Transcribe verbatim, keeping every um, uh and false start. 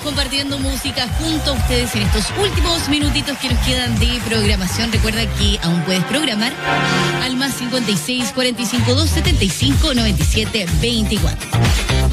compartiendo música junto a ustedes en estos últimos minutitos que nos quedan de programación. Recuerda que aún puedes programar al más cincuenta y seis, cuarenta y cinco, dos setenta y cinco, noventa y siete, veinticuatro.